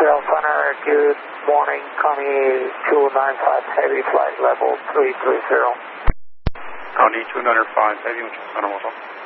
South Center, good morning, Connie 295 Heavy Flight Level 330. Connie 295 Heavy, 持ちます。